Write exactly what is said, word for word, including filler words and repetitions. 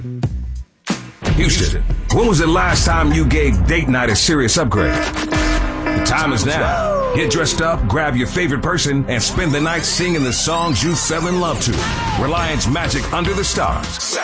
Houston, when was the last time you gave date night a serious upgrade? The time is now. Get dressed up, grab your favorite person, and spend the night singing the songs you fell in love to. Reliance Magic Under the Stars.